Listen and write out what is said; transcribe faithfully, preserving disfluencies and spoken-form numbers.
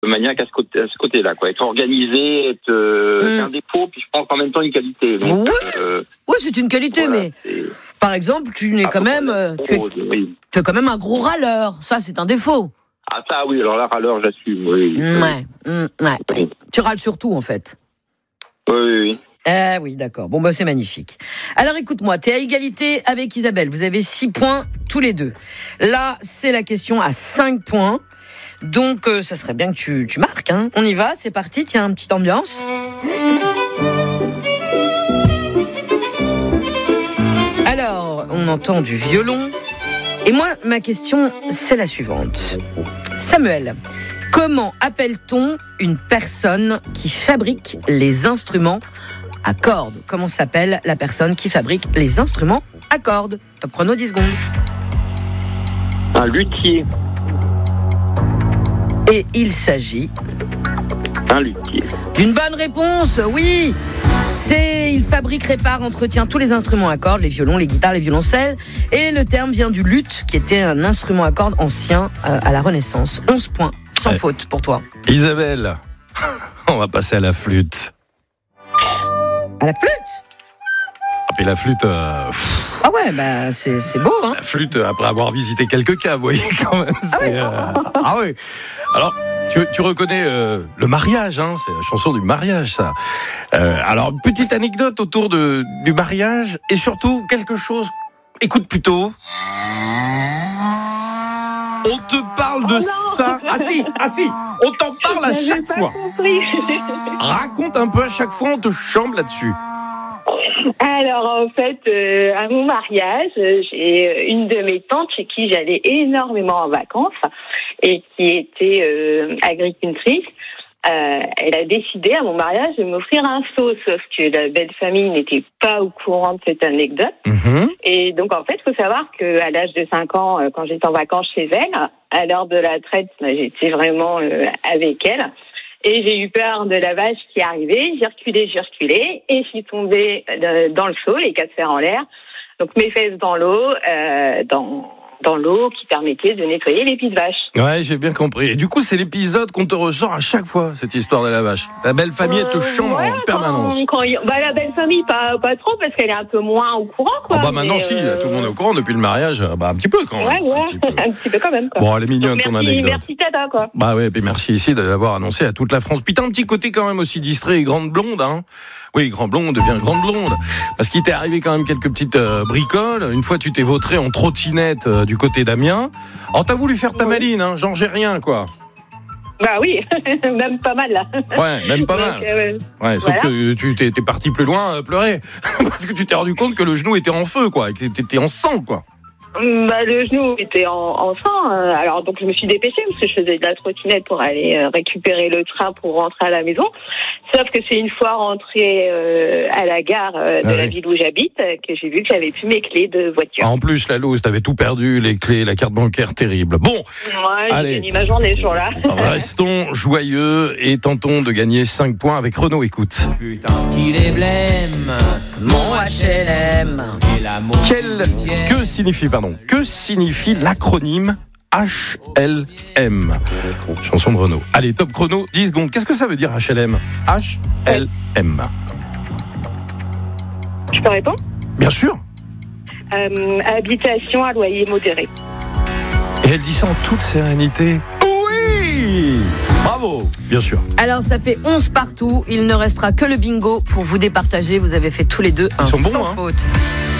maniaque à ce, côté, à ce côté-là, quoi. Être organisé, être euh, mm. c'est un défaut, puis je pense en même temps une qualité. Donc, oui, euh, oui, c'est une qualité, voilà, mais c'est... par exemple, tu es quand même, euh, tu, es, oui. tu es quand même un gros râleur. Ça, c'est un défaut. Ah ça, oui. Alors là, râleur, j'assume. Oui. Ouais, mm, ouais. Oui. Tu râles surtout, en fait. Oui, oui, oui. Ah oui, d'accord. Bon, bah, c'est magnifique. Alors, écoute-moi, tu es à égalité avec Isabelle. Vous avez six points tous les deux. Là, c'est la question à cinq points. Donc, euh, ça serait bien que tu, tu marques. Hein. On y va, c'est parti. Tiens, une petite ambiance. Alors, on entend du violon. Et moi, ma question, c'est la suivante. Samuel, comment appelle-t-on une personne qui fabrique les instruments à cordes? Comment s'appelle la personne qui fabrique les instruments à cordes? Top chrono, dix secondes. Un luthier. Et il s'agit... Un luthier. D'une bonne réponse, oui. C'est, il fabrique, répare, entretient tous les instruments à cordes, les violons, les guitares, les violoncelles. Et le terme vient du luth, qui était un instrument à cordes ancien euh, à la Renaissance. onze points, sans ouais. faute pour toi. Isabelle, on va passer à la flûte. À la flûte? Et la flûte... Euh... Ah ouais, bah c'est, c'est beau, hein. La flûte, après avoir visité quelques cas, vous voyez, quand même. C'est, ah, ouais. Euh... ah oui. Alors, tu, tu reconnais euh, le mariage, hein, c'est la chanson du mariage, ça. Euh, alors, petite anecdote autour de, du mariage, et surtout, quelque chose... Écoute plutôt. On te parle de oh ça. Ah si, ah si, on t'en parle à chaque fois. Raconte un peu, à chaque fois, on te chambre là-dessus. Alors, en fait, euh, à mon mariage, j'ai une de mes tantes chez qui j'allais énormément en vacances et qui était euh, agricultrice. Euh, elle a décidé à mon mariage de m'offrir un seau, sauf que la belle famille n'était pas au courant de cette anecdote. Mmh. Et donc, en fait, il faut savoir qu'à l'âge de cinq ans, quand j'étais en vacances chez elle, à l'heure de la traite, j'étais vraiment euh, avec elle. Et j'ai eu peur de la vache qui arrivait, j'ai reculé, j'ai reculé, et je suis tombée dans le seau, les quatre fers en l'air. Donc mes fesses dans l'eau, euh, dans, dans l'eau qui permettait de nettoyer les pieds de vache. Ouais, j'ai bien compris. Et du coup, c'est l'épisode qu'on te ressort à chaque fois, cette histoire de la vache. La belle famille, elle te chambre euh, ouais, en permanence. Quand, quand, bah, la belle famille, pas, pas trop, parce qu'elle est un peu moins au courant, quoi. Oh bah maintenant, si, euh... tout le monde est au courant depuis le mariage. Bah un petit peu quand même. Ouais, ouais, un petit peu, un petit peu quand même, quoi. Bon, elle est mignonne, donc, ton merci, anecdote. Merci Tata, quoi. Bah ouais, et puis merci ici de l'avoir annoncé à toute la France. Puis t'as un petit côté quand même aussi distrait et grande blonde, hein. Oui, grand blonde devient grande blonde. Parce qu'il t'est arrivé quand même quelques petites euh, bricoles. Une fois, tu t'es vautré en trottinette euh, du côté d'Amiens. Alors, t'as voulu faire ta maline, hein, genre j'ai rien, quoi. Bah oui, même pas mal, là. Ouais, même pas mal. Donc, euh, ouais, sauf voilà. que tu t'es, t'es parti plus loin euh, pleurer. Parce que tu t'es rendu compte que le genou était en feu, quoi. Et que t'étais en sang, quoi. Bah, le genou était en, en sang, alors donc je me suis dépêchée parce que je faisais de la trottinette pour aller euh, récupérer le train pour rentrer à la maison. Sauf que c'est une fois rentrée euh, à la gare euh, de ah la oui. ville où j'habite euh, que j'ai vu que j'avais plus mes clés de voiture. En plus, la loose, t'avais tout perdu, les clés, la carte bancaire, terrible. Bon, ouais, allez, j'ai fini ma journée ce jour-là. Restons joyeux et tentons de gagner cinq points avec Renaud. Écoute. Putain, ce qu'il est blême, mon H L M. Quel, que signifie, pardon, que signifie l'acronyme H L M? Chanson de Renaud. Allez, top chrono, dix secondes. Qu'est-ce que ça veut dire H L M? H L M. Je peux répondre? Bien sûr. Euh, habitation à loyer modéré. Et elle dit ça en toute sérénité. Oui! Bravo, bien sûr. Alors, ça fait onze partout. Il ne restera que le bingo pour vous départager. Vous avez fait tous les deux un Ils sont bons, sans hein. faute.